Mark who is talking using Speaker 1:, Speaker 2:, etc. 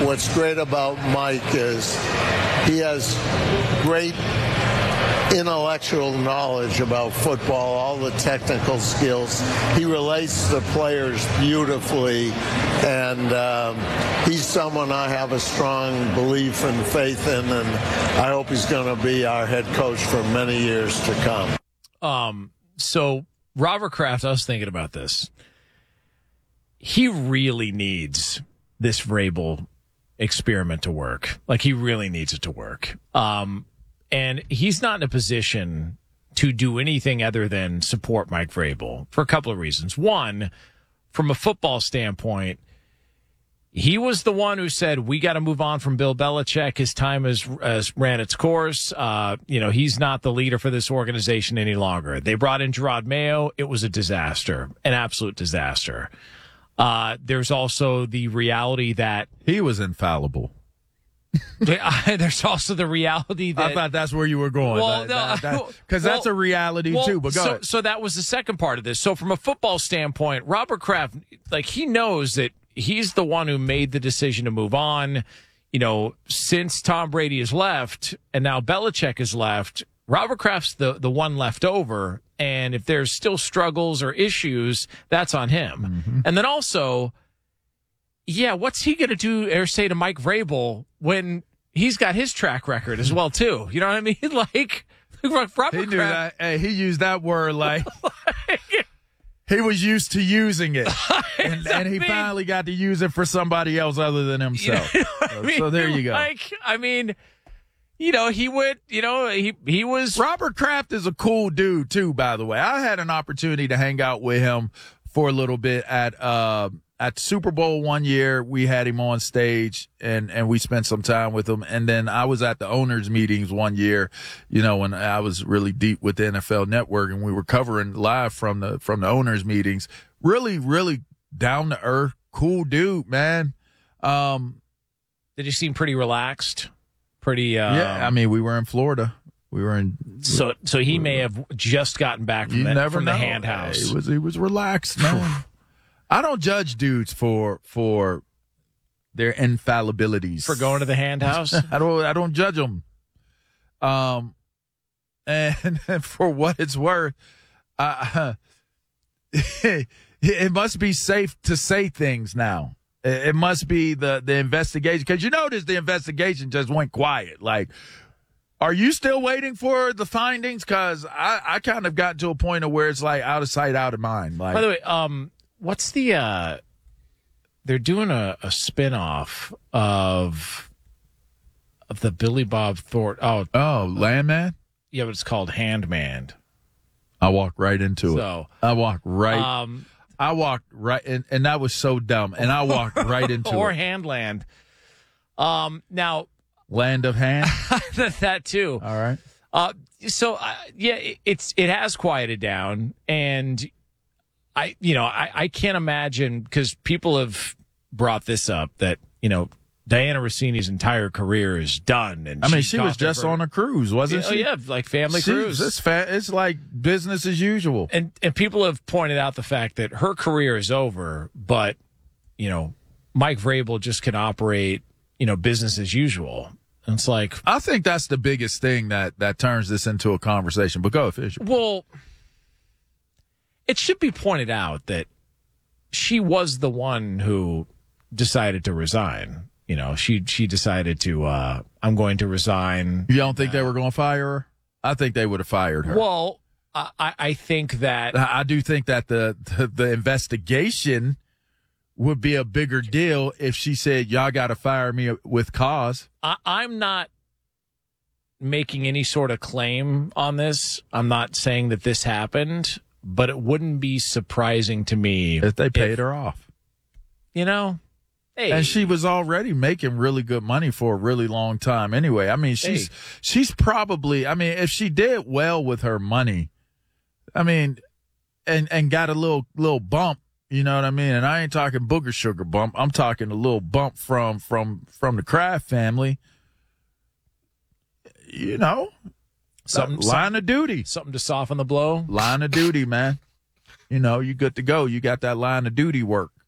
Speaker 1: what's great about Mike is he has great intellectual knowledge about football, all the technical skills. He relates to the players beautifully, and he's someone I have a strong belief and faith in, and I hope he's going to be our head coach for many years to come.
Speaker 2: So Robert Kraft, I was thinking about this. He really needs this Vrabel experiment to work. Like, he really needs it to work. And he's not in a position to do anything other than support Mike Vrabel for a couple of reasons. One, from a football standpoint, he was the one who said, we got to move on from Bill Belichick. His time has ran its course. He's not the leader for this organization any longer. They brought in Gerard Mayo. It was a disaster, an absolute disaster. There's also the reality that
Speaker 3: he was infallible.
Speaker 2: There's also the reality that
Speaker 3: I thought that's where you were going.
Speaker 2: Well,
Speaker 3: because that's a reality too. But go ahead.
Speaker 2: So that was the second part of this. So from a football standpoint, Robert Kraft, like, he knows that he's the one who made the decision to move on. You know, since Tom Brady has left and now Belichick has left, Robert Kraft's the one left over. And if there's still struggles or issues, that's on him. Mm-hmm. And then also, what's he going to do or say to Mike Vrabel when he's got his track record as well, too? You know what I mean? Like, Robert Kraft.
Speaker 3: Hey, he used that word like he was used to using it. And he finally got to use it for somebody else other than himself. You know so there you go. He was. Robert Kraft is a cool dude, too, by the way. I had an opportunity to hang out with him for a little bit at Super Bowl one year. We had him on stage and we spent some time with him. And then I was at the owners meetings one year, when I was really deep with the NFL Network, and we were covering live from the owners meetings. Really, really down to earth, cool dude, man.
Speaker 2: Did he seem pretty relaxed? Pretty.
Speaker 3: Yeah, I mean, we were in Florida. We were in.
Speaker 2: So he may have just gotten back from the hand house.
Speaker 3: He was relaxed, man. I don't judge dudes for their infallibilities.
Speaker 2: For going to the hand house?
Speaker 3: I don't judge them. And for what it's worth, it must be safe to say things now. It must be the investigation, because you notice the investigation just went quiet. Like, are you still waiting for the findings? Because I kind of got to a point of where it's like out of sight, out of mind. Like,
Speaker 2: by the way, what's the they're doing a spinoff of the Billy Bob Thornton. Oh,
Speaker 3: Landman?
Speaker 2: Yeah, but it's called Handman.
Speaker 3: I walked right into it. I walked right. I walked right, and that was so dumb. And I walked right into
Speaker 2: or
Speaker 3: it.
Speaker 2: Handland. Now,
Speaker 3: Land of Hand.
Speaker 2: That too.
Speaker 3: All right.
Speaker 2: It has quieted down, and I can't imagine, because people have brought this up that Diana Rossini's entire career is done, and
Speaker 3: she was just on a cruise, wasn't she?
Speaker 2: Oh yeah, like family cruise.
Speaker 3: It's like business as usual.
Speaker 2: And people have pointed out the fact that her career is over, but Mike Vrabel just can operate business as usual. And it's like,
Speaker 3: I think that's the biggest thing that turns this into a conversation. But go, Fisher.
Speaker 2: Well, it should be pointed out that she was the one who decided to resign. She decided to, I'm going to resign.
Speaker 3: You don't think they were going to fire her? I think they would have fired her.
Speaker 2: Well, I think that.
Speaker 3: I do think that the investigation would be a bigger deal if she said, y'all got to fire me with cause.
Speaker 2: I'm not making any sort of claim on this. I'm not saying that this happened, but it wouldn't be surprising to me
Speaker 3: if they paid her off.
Speaker 2: Hey.
Speaker 3: And she was already making really good money for a really long time anyway. I mean, she's probably, if she did well with her money, and got a little bump, you know what I mean? And I ain't talking booger sugar bump. I'm talking a little bump from the Kraft family. Line of duty.
Speaker 2: Something to soften the blow.
Speaker 3: Line of duty, man. You good to go. You got that line of duty work.